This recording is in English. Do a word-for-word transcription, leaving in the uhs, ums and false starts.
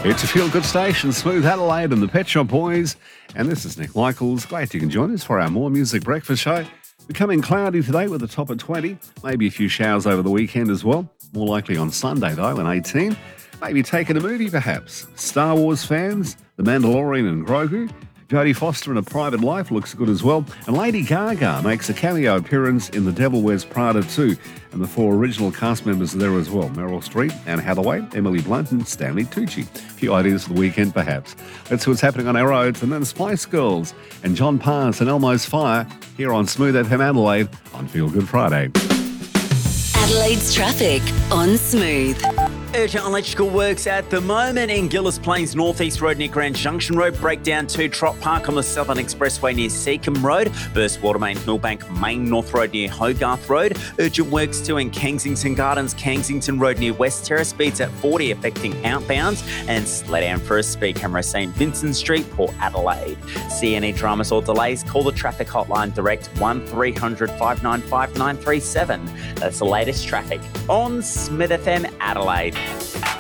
It's a feel-good station, Smooth Adelaide and the Pet Shop Boys. And this is Nick Michaels. Glad you can join us for our More Music Breakfast show. Becoming cloudy today with a top at twenty. Maybe a few showers over the weekend as well. More likely on Sunday, though, at eighteen. Maybe taking a movie, perhaps. Star Wars fans, The Mandalorian and Grogu. Jodie Foster in A Private Life looks good as well. And Lady Gaga makes a cameo appearance in The Devil Wears Prada two. And the four original cast members are there as well. Meryl Streep, Anne Hathaway, Emily Blunt and Stanley Tucci. A few ideas for the weekend, perhaps. Let's see what's happening on our roads. And then Spice Girls and John Pass and Elmo's Fire here on Smooth F M Adelaide on Feel Good Friday. Adelaide's traffic on Smooth. Urgent electrical works at the moment in Gillis Plains Northeast Road near Grand Junction Road. Breakdown to Trot Park on the Southern Expressway near Seacombe Road. Burst Water Main Millbank Main North Road near Hogarth Road. Urgent works too in Kensington Gardens, Kensington Road near West Terrace. Speeds at forty affecting outbounds. And slow down for a speed camera St Vincent Street, Port Adelaide. See any dramas or delays? Call the traffic hotline direct one three hundred five nine five nine three seven. That's the latest traffic on Smith F M Adelaide.